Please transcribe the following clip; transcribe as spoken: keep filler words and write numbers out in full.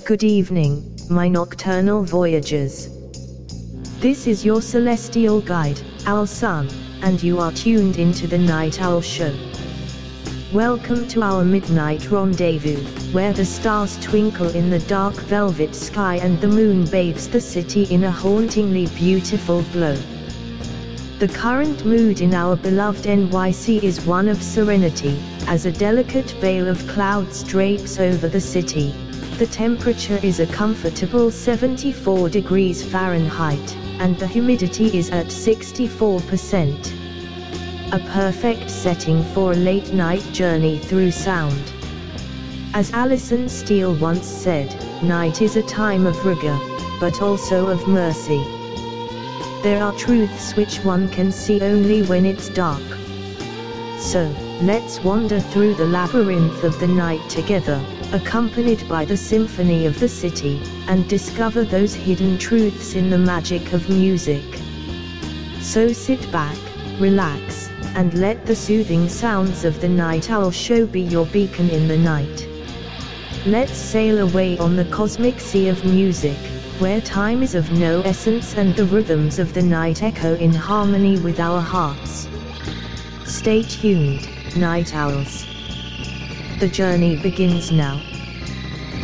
Good evening, my nocturnal voyagers. This is your celestial guide, Owl Sun, and you are tuned into the Night Owl Show. Welcome to our midnight rendezvous, where the stars twinkle in the dark velvet sky and the moon bathes the city in a hauntingly beautiful glow. The current mood in our beloved N Y C is one of serenity, as a delicate veil of clouds drapes over the city. The temperature is a comfortable seventy-four degrees Fahrenheit, and the humidity is at sixty-four percent. A perfect setting for a late-night journey through sound. As Alison Steele once said, night is a time of rigor, but also of mercy. There are truths which one can see only when it's dark. So, let's wander through the labyrinth of the night together, accompanied by the symphony of the city, and discover those hidden truths in the magic of music. So sit back, relax, and let the soothing sounds of the Night Owl Show be your beacon in the night. Let's sail away on the cosmic sea of music, where time is of no essence and the rhythms of the night echo in harmony with our hearts. Stay tuned, Night Owls. The journey begins now.